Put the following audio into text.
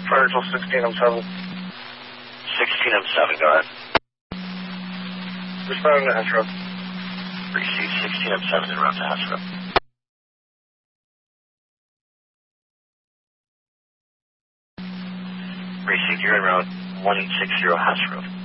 Virgil 16M7. 16M7, go ahead. Responding to Hatch Road. Receive 16M7 en route to Hatch Road. Receive, you're en route 160 Hatch Road.